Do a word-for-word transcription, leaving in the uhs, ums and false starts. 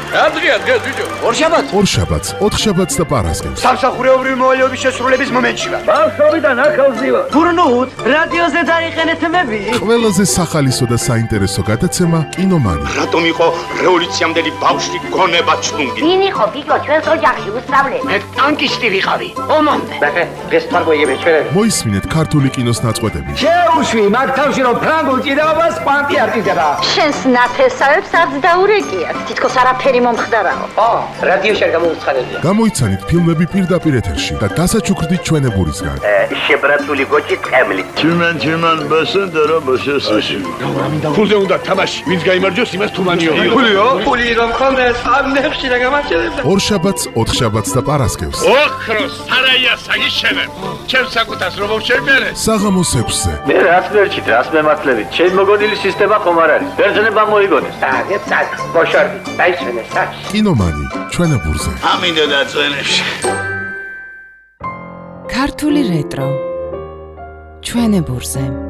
ადრია დღეს ბიჭო. ორშაბათს? ორშაბათს, ოთხშაბათს და პარასკევს. სამსახურეობრივი მოვალეობის შესრულების მომენტში ვარ. ბავშვობიდან ახალზი ვარ. გურნუთ, რადიოზე დაიყენეთ მები. ყველაზე სახალისო და საინტერესო გადაცემა კინომანი. რატომ იყო რევოლუციამდელი ბავშვი გონება ჩუნგი? ვინ იყო ბიჭო ჩვენს ოჯახში უსწავლე? მე ტანკისტი ვიყავი. ომამდე. ბახე, დღეს თარგოიები ჩვენები. მოისმინეთ ქართული კინოს ნაწყვეტები. შეუშვი მაგ თავში რომ ფრანგულ ჭიდაობას კვანტი არ ჭიდება. შენს ნათესავებს არც დაურეკიათ. თითქოს არაფერი მომხდარაო. ო, რადიოში არ გამოუცხადებია. გამოიცანით ფილმები პირდაპირ ეთერში და დასაჩუქრდით ჩვენებურისგან. შებრაცული გოჭი ტყემლი. Чиман чиман басендера басესაში. ფულზე უნდა თამაში. ვინც გაიმარჯვოს იმას თუმანიო. ფულიო? ფული რომ ხონდეს, ამ ნებში რა გამარჯვებდა. ორშაბათს, ოთხშაბათს და პარასკევს. ოქროს სარაია საგიშენებ. ჩემს საკუთას რომ შევმერე. საღამოს ექვსზე. მე რას მერჩით, რას მემართლებით? ჩემ მოგონილი სისტემა ხომ არ არის. ბერძნება მოიგონეს. დაგეთ სად, ბოშორდი, დაიშვენე სად. კინომანი, ჩვენებურზე. ამინდა დაწვენებში. ქართული რეტრო ჩვენებურზე.